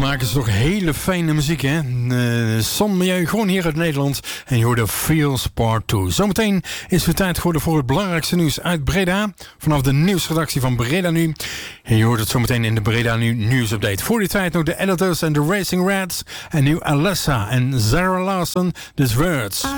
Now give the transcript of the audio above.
maken ze toch hele fijne muziek, hè? Son Milieu, gewoon hier uit Nederland. En je hoorde Feels Part 2. Zometeen is het tijd geworden voor het belangrijkste nieuws uit Breda. Vanaf de nieuwsredactie van Breda Nu. En je hoort het zometeen in de Breda Nu nieuwsupdate. Voor die tijd nog de Editors en de Racing Rats. En nu Alessa en Zara Larson, These Words.